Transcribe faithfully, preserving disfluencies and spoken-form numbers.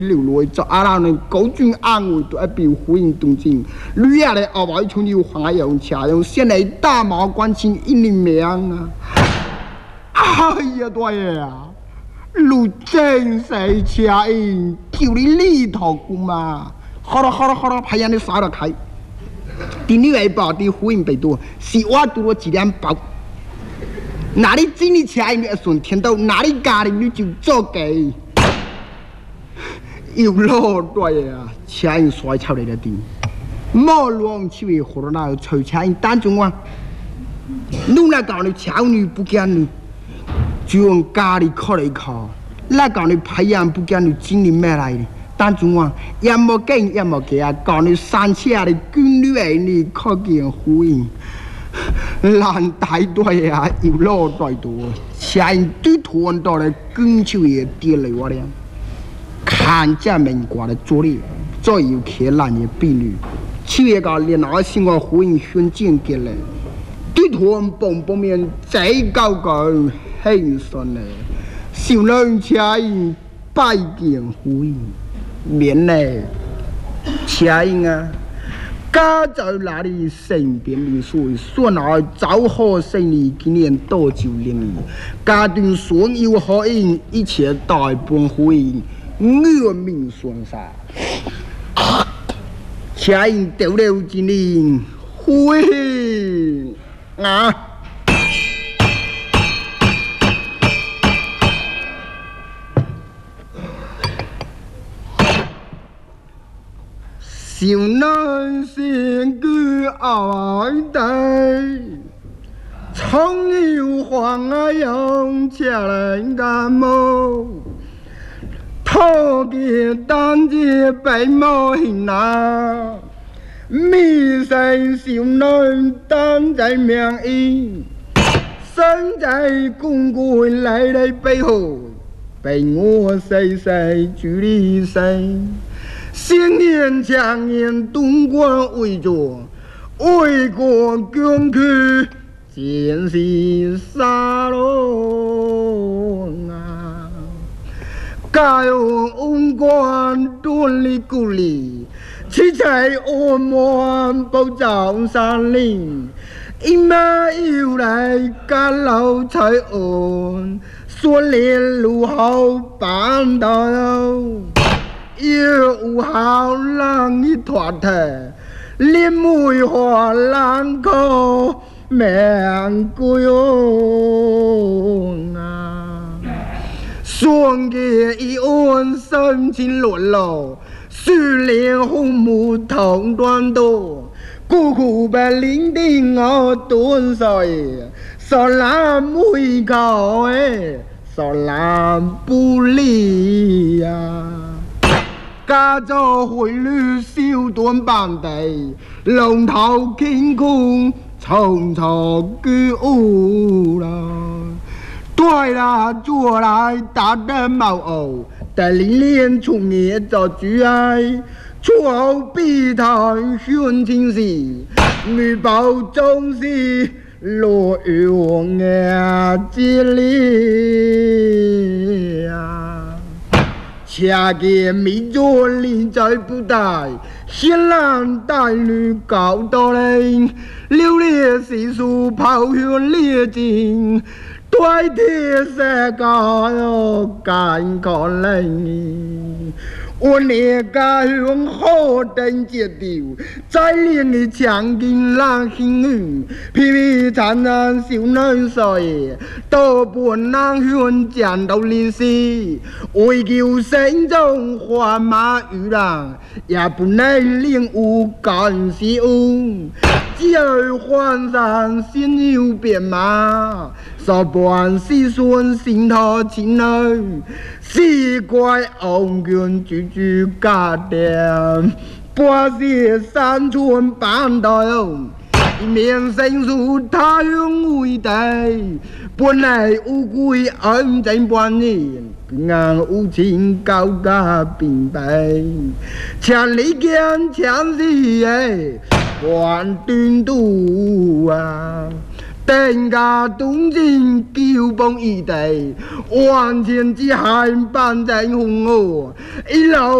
流落做阿拉人高军安慰都一表回应动静，女伢的后外从有花样恰用现在大毛关心一年命啊！哎呀，大爷啊！路真是恰应，就你里头姑嘛！好了好了好了，拍样的杀了开。第六一包的回应被多，是我多了几两包。哪里真的恰应的顺天道，哪里家里你就做给。有老大爷啊，恰应摔出来了的，莫乱去为活了那臭恰应单中啊！弄那搞你巧女不干你。就用家里考了一考，那讲你培养不讲你经历咩来的，但中啊，也冇跟也冇给啊，讲你三七啊的军旅儿你可见呼应，烂大队啊，有老大多，前对团到了军球也跌了我了，看见民国的作业，再有看烂的比率，七月个连那些我呼应选进给了，对团帮帮面再高高。很顺嘞，小人恰应拜见呼应，免嘞，恰应啊，家在那里身边的所以说那早好生意今年多久年里，家庭所有好应一切大半呼应，我命顺啥？恰应丢了今年呼应啊！小男先居爱戴，常有黄啊用车人感冒，头给当街白毛hình啊，迷生小男当在命意，身在公公来来背后，被我细细处理生。新年强言东关为着，为国疆区见是沙龙啊！家有恩官端里鼓励，七彩安满保障山林，一马又来赶老彩安，说连路好办到。有好人一团体，连梅花兰口命贵啊！双节一安深情落落，树连红木同端多，孤苦白领定我端水，少男梅口哎，少男不离呀！家族汇率小短板地，龙头天空重重居屋啦。对啦，做来打的毛偶，带领连从业做主爱，出后必谈宣情事，女宝总是落用啊之力啊。恰见米作林在不带，显然带女高到人，流烈细数炮响烈尽，对铁世界哟干看人。我那家乡好等接丢，再练的强劲拉心语，皮皮惨惨小男岁，多半南乡战斗历史，为求心中花马与人，也不能领悟干事物，只有换上心有变马，少半思孙心头情爱，是怪昂卷句句家店，把些山川板道，一面生疏他乡为代，本来乌龟安正半年，平无情高家并备，千里间千里哎，万端度啊！ 天下东晋九邦一地，万千之海，万人红河，一路。